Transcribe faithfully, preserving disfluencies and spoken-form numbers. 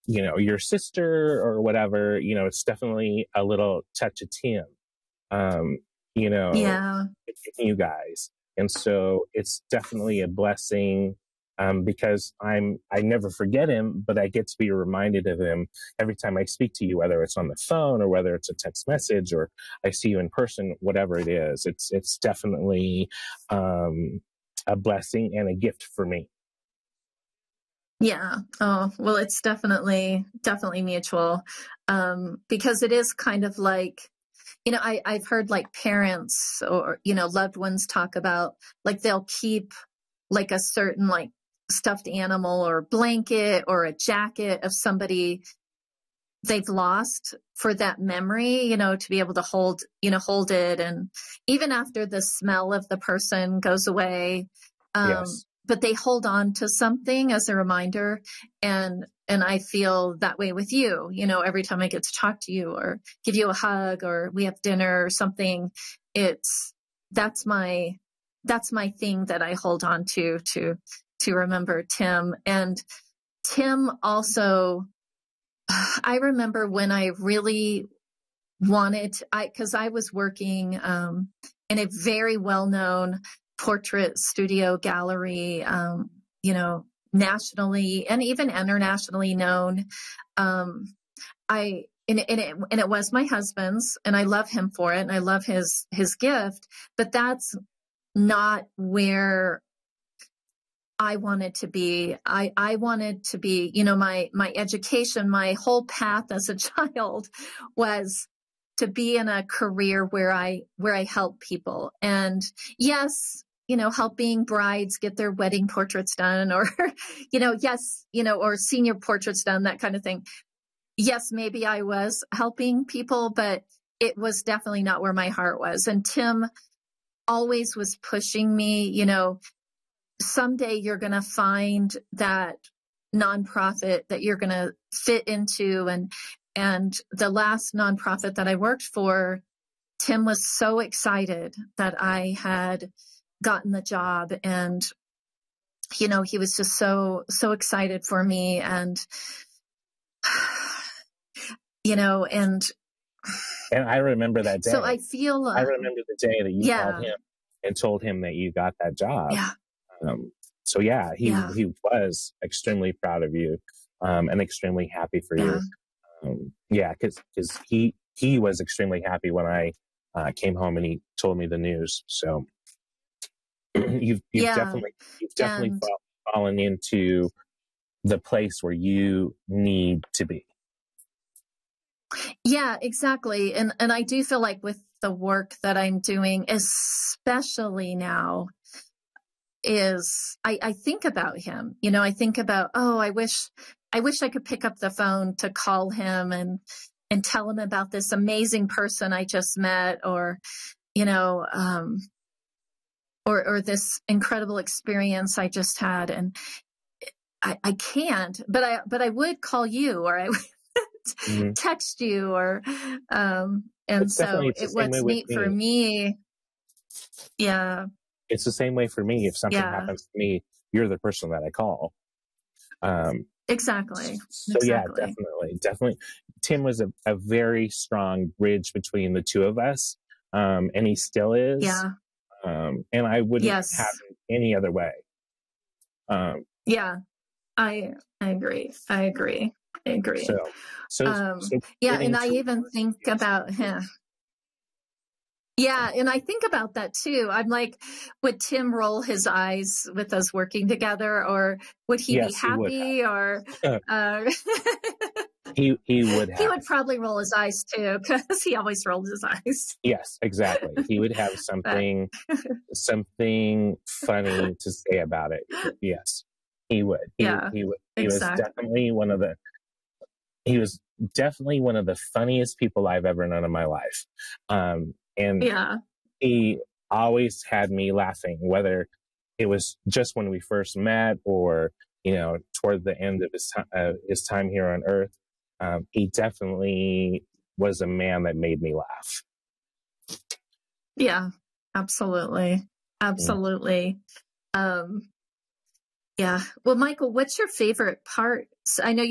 you know, your sister or whatever, you know, it's definitely a little touch of Tim, um, you know, Yeah. you guys. And so it's definitely a blessing, um, because I'm, I never forget him, but I get to be reminded of him every time I speak to you, whether it's on the phone or whether it's a text message or I see you in person, whatever it is. It's, it's definitely, um, a blessing and a gift for me. Yeah. Oh, well, it's definitely, definitely mutual. Um, because it is kind of like, you know, I, I've heard like parents or, you know, loved ones talk about like they'll keep like a certain like stuffed animal or blanket or a jacket of somebody they've lost for that memory, you know, to be able to hold, you know, hold it. And even after the smell of the person goes away, um, Yes. but they hold on to something as a reminder. And, and I feel that way with you, you know, every time I get to talk to you or give you a hug or we have dinner or something, it's, that's my, that's my thing that I hold on to, to, to remember Tim. And Tim also, I remember when I really wanted, I, cause I was working, um, in a very well-known portrait studio gallery, um, you know, nationally and even internationally known. Um, I, and, and it, and it was my husband's and I love him for it and I love his, his gift, but that's not where I wanted to be. I, I wanted to be, you know, my, my education, my whole path as a child was to be in a career where I, where I help people. And yes, you know, helping brides get their wedding portraits done or, you know, yes, you know, or senior portraits done, that kind of thing. Yes, maybe I was helping people, but it was definitely not where my heart was. And Tim always was pushing me, you know, someday you're going to find that nonprofit that you're going to fit into. And, and the last nonprofit that I worked for, Tim was so excited that I had gotten the job. And, you know, he was just so, so excited for me. And, you know, and, and I remember that day. So I feel, uh, I remember the day that you yeah. called him and told him that you got that job. Yeah. Um, so yeah, he, yeah. he was extremely proud of you, um, and extremely happy for Yeah. you. Um, yeah, cause, cause he, he was extremely happy when I, uh, came home and he told me the news. So you've, you've Yeah. definitely, you've definitely And, fall, fallen into the place where you need to be. yeah, exactly. And, and I do feel like with the work that I'm doing, especially now, is I, I think about him, you know, I think about, oh, I wish, I wish I could pick up the phone to call him and, and tell him about this amazing person I just met or, you know, um, or, or this incredible experience I just had. And I, I can't, but I, but I would call you or I would mm-hmm. text you or, um, and it's so it, what's neat me. for me. Yeah. It's the same way for me. If something yeah. happens to me, you're the person that I call. Um, exactly. So exactly. yeah, definitely, definitely. Tim was a, a very strong bridge between the two of us. Um, and he still is. Yeah. Um, and I wouldn't yes. have it any other way. Um, yeah, I, I agree. I agree. I agree. So, so, um, so yeah. And I even think about him. Yeah. And I think about that too. I'm like, would Tim roll his eyes with us working together or would he yes, be happy he or, uh, he, he would have. He would probably roll his eyes too because he always rolls his eyes. Yes, exactly. He would have something, something funny to say about it. Yes, he would. He, yeah, he would. He exactly. was definitely one of the, he was definitely one of the funniest people I've ever known in my life. Um, and yeah. he always had me laughing, whether it was just when we first met or, you know, toward the end of his time, uh, his time here on Earth. Um, he definitely was a man that made me laugh. Yeah, absolutely. Absolutely. Mm. Um, yeah. Well, Michael, what's your favorite part? I know you